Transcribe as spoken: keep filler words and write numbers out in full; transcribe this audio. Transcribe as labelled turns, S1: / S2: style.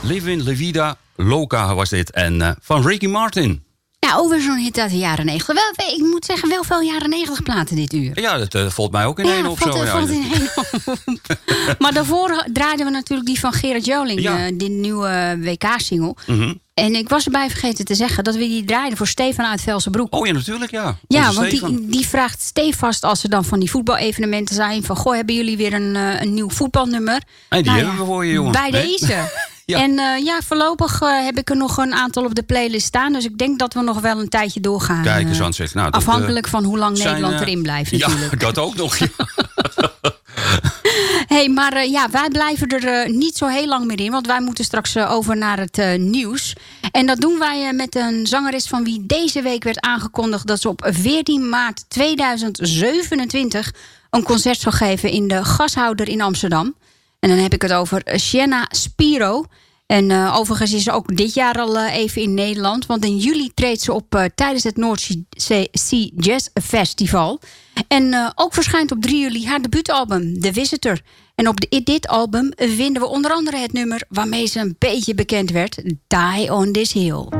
S1: Living La Vida Loca was dit. En uh, van Ricky Martin.
S2: Ja, over zo'n hit uit de jaren negentig. Wel, ik moet zeggen, wel veel jaren negentig platen dit uur.
S1: Ja, dat uh, valt mij ook in één
S2: ja,
S1: op.
S2: Valt,
S1: zo.
S2: valt
S1: Ja,
S2: in één op. Maar daarvoor draaiden we natuurlijk die van Gerard Joling. Ja. Uh, die nieuwe W K-single. Mm-hmm. En ik was erbij vergeten te zeggen dat we die draaiden voor Stefan uit Velsenbroek.
S1: Oh ja, natuurlijk, ja.
S2: Ja, want die, die vraagt stevast als er dan van die voetbalevenementen zijn... van, goh, hebben jullie weer een, uh, een nieuw voetbalnummer?
S1: En die
S2: nou,
S1: hebben
S2: ja,
S1: we voor je, jongen.
S2: Bij
S1: nee?
S2: deze.
S1: Ja.
S2: En uh, ja, voorlopig uh, heb ik er nog een aantal op de playlist staan. Dus ik denk dat we nog wel een tijdje doorgaan.
S1: Kijk eens aan het nou, dat,
S2: afhankelijk uh, van hoe lang
S1: zijn,
S2: Nederland
S1: uh,
S2: erin blijft natuurlijk.
S1: Ja, dat ook nog. Ja.
S2: Hey, maar uh, ja, wij blijven er uh, niet zo heel lang meer in. Want wij moeten straks uh, over naar het uh, nieuws. En dat doen wij uh, met een zangeres van wie deze week werd aangekondigd... dat ze op veertien maart tweeduizend zevenentwintig een concert zal geven in de Gashouder in Amsterdam. En dan heb ik het over Sienna Spiro. En uh, overigens is ze ook dit jaar al uh, even in Nederland. Want in juli treedt ze op uh, tijdens het North Sea Jazz Festival. En uh, ook verschijnt op drie juli haar debuutalbum, The Visitor. En op de, dit album vinden we onder andere het nummer waarmee ze een beetje bekend werd, Die on This Hill.